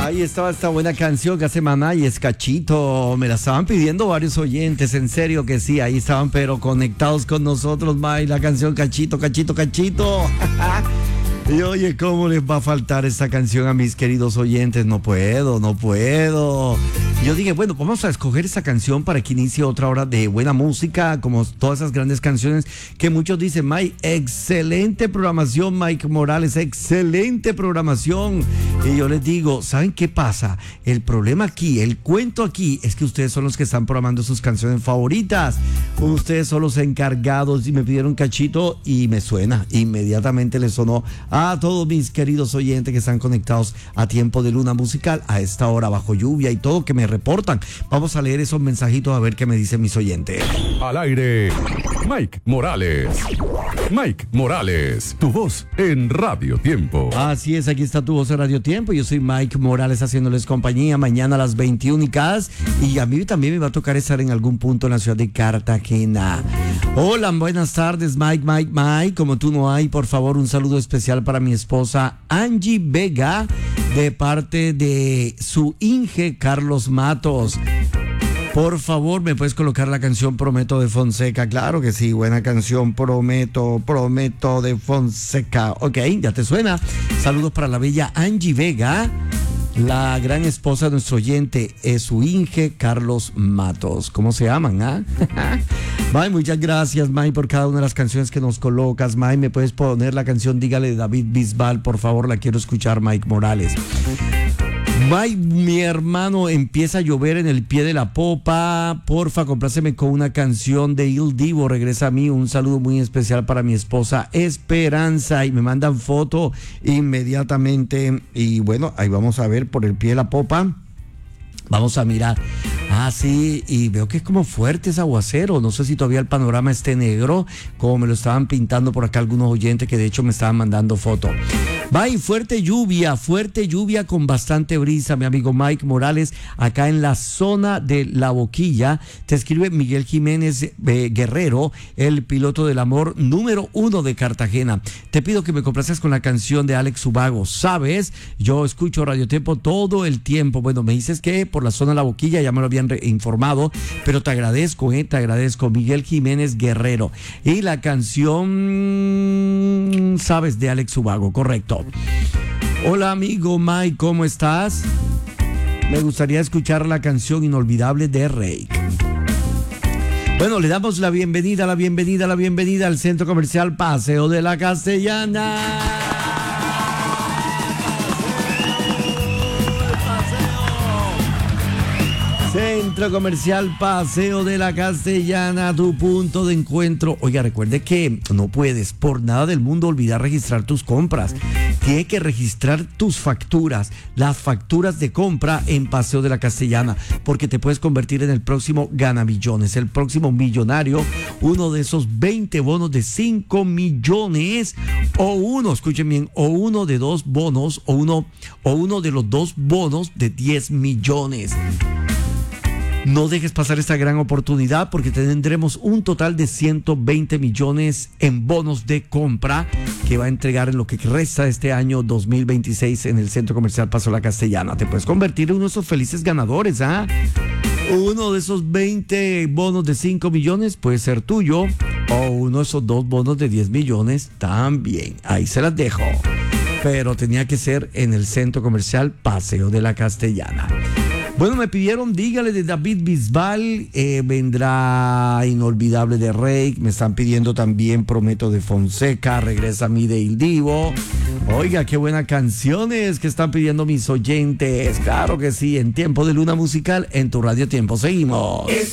Ahí estaba esta buena canción que hace Maná y es Cachito. Me la estaban pidiendo varios oyentes, en serio que sí. Ahí estaban, pero conectados con nosotros, May. La canción Cachito, Cachito, Cachito. Y oye, ¿cómo les va a faltar esta canción a mis queridos oyentes? No puedo. Yo dije, bueno, vamos a escoger esta canción para que inicie otra hora de buena música, como todas esas grandes canciones que muchos dicen, Mike, excelente programación, Mike Morales, excelente programación. Y yo les digo, ¿saben qué pasa? El problema aquí, el cuento aquí, es que ustedes son los que están programando sus canciones favoritas. Ustedes son los encargados y me pidieron Cachito y me suena, inmediatamente les sonó a todos mis queridos oyentes que están conectados a Tiempo de Luna Musical a esta hora bajo lluvia y todo, que me reportan. Vamos a leer esos mensajitos a ver qué me dicen mis oyentes. Al aire, Mike Morales. Mike Morales, tu voz en Radio Tiempo. Así es, aquí está tu voz en Radio Tiempo. Yo soy Mike Morales haciéndoles compañía mañana a las 21 y a mí también me va a tocar estar en algún punto en la ciudad de Cartagena. Hola, buenas tardes, Mike. Como tú no hay, por favor, un saludo especial para mi esposa Angie Vega de parte de su Inge Carlos Matos. Por favor, ¿me puedes colocar la canción Prometo de Fonseca? Claro que sí, buena canción, Prometo de Fonseca. Ok, ya te suena. Saludos para la bella Angie Vega, la gran esposa de nuestro oyente, es su Inge Carlos Matos. ¿Cómo se llaman, ah? May, muchas gracias, May, por cada una de las canciones que nos colocas. May, ¿me puedes poner la canción Dígale de David Bisbal? Por favor, la quiero escuchar, Mike Morales. May, mi hermano, empieza a llover en el pie de la popa. Porfa, compláceme con una canción de Il Divo, Regresa a mí. Un saludo muy especial para mi esposa Esperanza. Y me mandan foto inmediatamente. Y bueno, ahí vamos a ver por el pie de la popa. Vamos a mirar. Ah, sí, y veo que es como fuerte ese aguacero. No sé si todavía el panorama esté negro, como me lo estaban pintando por acá algunos oyentes que de hecho me estaban mandando foto. Bye, fuerte lluvia con bastante brisa, mi amigo Mike Morales, acá en la zona de La Boquilla. Te escribe Miguel Jiménez Guerrero, el piloto del amor número 1 de Cartagena. Te pido que me complazcas con la canción de Alex Ubago. Sabes, yo escucho Radio Tiempo todo el tiempo. Bueno, me dices que por la zona de La Boquilla ya me lo habían informado, pero te agradezco, Miguel Jiménez Guerrero. Y la canción, sabes, de Alex Ubago, correcto. Hola amigo Mike, ¿cómo estás? Me gustaría escuchar la canción Inolvidable de Rake. Bueno, le damos la bienvenida al Centro Comercial Paseo de la Castellana. Centro Comercial Paseo de la Castellana, tu punto de encuentro. Oiga, recuerde que no puedes por nada del mundo olvidar registrar tus compras. Tienes que registrar tus facturas, las facturas de compra en Paseo de la Castellana, porque te puedes convertir en el próximo ganamillones, el próximo millonario, uno de esos 20 bonos de 5 millones, o uno, escuchen bien, o uno de 2 bonos, o uno de los 2 bonos de 10 millones. No dejes pasar esta gran oportunidad porque tendremos un total de 120 millones en bonos de compra que va a entregar en lo que resta de este año 2026 en el Centro Comercial Paseo de la Castellana. Te puedes convertir en uno de esos felices ganadores, ¿ah? Uno de esos 20 bonos de 5 millones puede ser tuyo, o uno de esos 2 bonos de 10 millones también. Ahí se las dejo. Pero tenía que ser en el Centro Comercial Paseo de la Castellana. Bueno, me pidieron Dígale de David Bisbal, vendrá Inolvidable de Rake, me están pidiendo también Prometo de Fonseca, Regresa a mí de Il Divo. Oiga, qué buenas canciones que están pidiendo mis oyentes. Claro que sí, en Tiempo de Luna Musical, en tu Radio Tiempo. Seguimos.